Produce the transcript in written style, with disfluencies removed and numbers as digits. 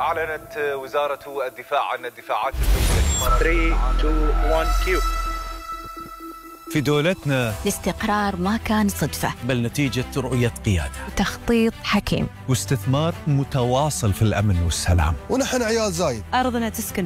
أعلنت وزارة الدفاع عن الدفاعات الجوية 3 2 1 كيو. في دولتنا الاستقرار ما كان صدفة، بل نتيجة رؤية قيادة وتخطيط حكيم واستثمار متواصل في الأمن والسلام. ونحن عيال زايد، أرضنا تسكن